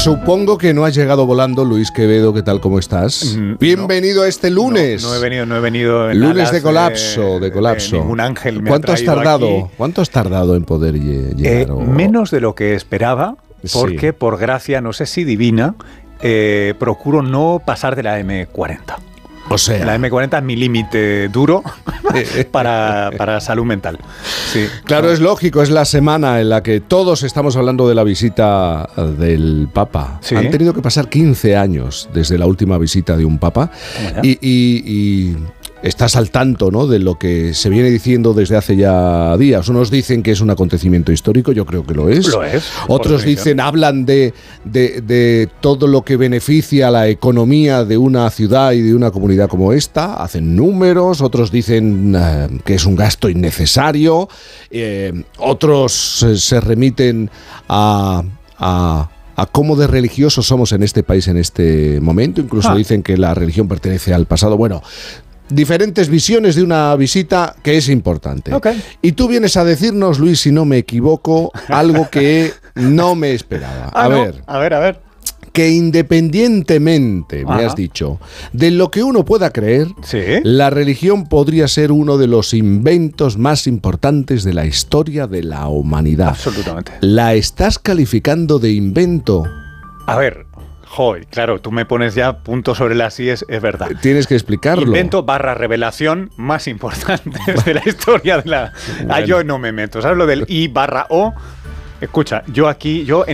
Supongo que no has llegado volando, Luis Quevedo, ¿qué tal? ¿Cómo estás? Bienvenido a este lunes. No he venido en lunes de colapso, de colapso. Ningún ángel me ¿Cuánto ha has traído tardado? aquí. ¿Cuánto has tardado en poder llegar? Menos de lo que esperaba, porque por gracia, no sé si divina, procuro no pasar de la M40. O sea, la M40 es mi límite duro para salud mental. Sí. Claro, es lógico, es la semana en la que todos estamos hablando de la visita del Papa. Sí. Han tenido que pasar 15 años desde la última visita de un Papa y estás al tanto, ¿no?, de lo que se viene diciendo desde hace ya días. Unos dicen que es un acontecimiento histórico, yo creo que lo es. Lo es. Otros hablan de todo lo que beneficia a la economía de una ciudad y de una comunidad como esta. Hacen números, otros dicen que es un gasto innecesario, otros se remiten a cómo de religiosos somos en este país en este momento. Incluso dicen que la religión pertenece al pasado. Bueno, diferentes visiones de una visita que es importante. Okay. Y tú vienes a decirnos, Luis, si no me equivoco, algo que no me esperaba. A ver. Que independientemente, me has dicho, de lo que uno pueda creer, ¿sí?, la religión podría ser uno de los inventos más importantes de la historia de la humanidad. Absolutamente. ¿La estás calificando de invento? A ver, joder, claro, tú me pones ya punto sobre las IES, es verdad. Tienes que explicarlo. Invento / revelación más importante de la historia de la... Bueno. Yo no me meto, ¿sabes lo del I / O? Escucha, yo